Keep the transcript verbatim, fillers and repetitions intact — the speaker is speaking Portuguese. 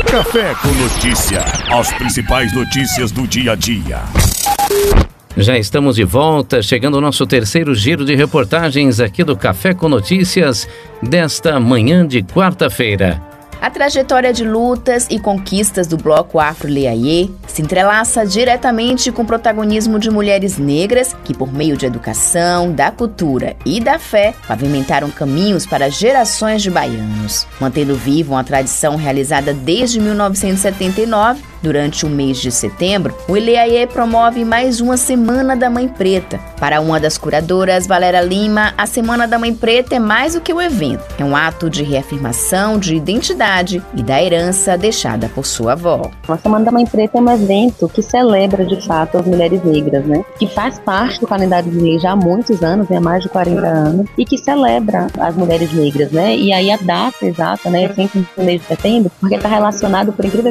Café com Notícia. As principais notícias do dia a dia. Já estamos de volta, chegando ao nosso terceiro giro de reportagens aqui do Café com Notícias desta manhã de quarta-feira. A trajetória de lutas e conquistas do Bloco Afro-Leaiê se entrelaça diretamente com o protagonismo de mulheres negras que, por meio de educação, da cultura e da fé, pavimentaram caminhos para gerações de baianos. Mantendo viva uma tradição realizada desde mil novecentos e setenta e nove, durante o mês de setembro, o Ileaiê promove mais uma Semana da Mãe Preta. Para uma das curadoras, Valéria Lima, a Semana da Mãe Preta é mais do que um evento. É um ato de reafirmação de identidade e da herança deixada por sua avó. A Semana da Mãe Preta é um evento que celebra, de fato, as mulheres negras, né? Que faz parte do calendário de lei já há muitos anos, né? Há mais de quarenta anos, e que celebra as mulheres negras, né? E aí a data exata, né? É sempre no mês de setembro, porque está relacionado, por incrível